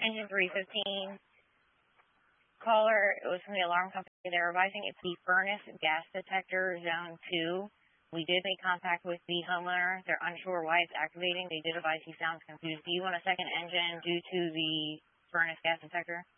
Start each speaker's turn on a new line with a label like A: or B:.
A: Engine 315. Caller, it was from the alarm company. They're advising it's the furnace gas detector zone 2. We did make contact with the homeowner. They're unsure why it's activating. They did advise he sounds confused. Do you want a second engine due to the furnace gas detector?